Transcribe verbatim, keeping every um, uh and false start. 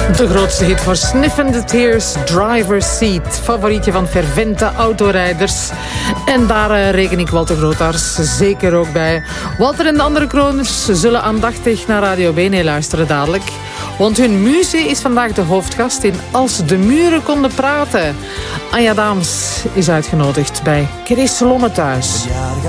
De grootste hit voor Sniffin' the Tears, Driver's Seat. Favorietje van fervente autorijders. En daar uh, reken ik Walter Grootaars zeker ook bij. Walter en de andere kroners zullen aandachtig naar Radio Bene luisteren dadelijk. Want hun muze is vandaag de hoofdgast in Als de muren konden praten. Anja Daams is uitgenodigd bij Chris Lomme thuis.